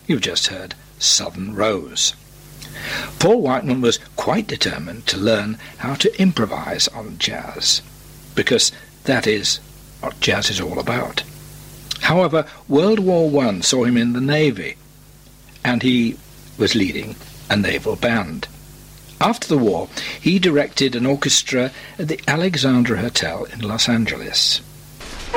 You've just heard Southern Rose. Paul Whiteman was quite determined to learn how to improvise on jazz, because that is what jazz is all about. However, World War I saw him in the Navy, and he was leading a naval band. After the war, he directed an orchestra at the Alexandra Hotel in Los Angeles.